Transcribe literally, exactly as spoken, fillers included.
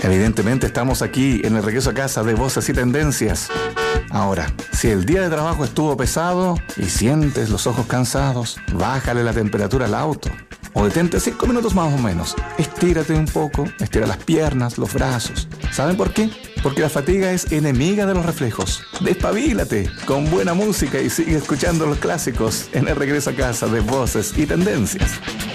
Evidentemente estamos aquí en el regreso a casa de Voces y Tendencias. Ahora, si el día de trabajo estuvo pesado y sientes los ojos cansados, bájale la temperatura al auto. O detente cinco minutos más o menos. Estírate un poco, estira las piernas, los brazos. ¿Saben por qué? Porque la fatiga es enemiga de los reflejos. Despabilate con buena música y sigue escuchando los clásicos en el regreso a casa de Voces y Tendencias.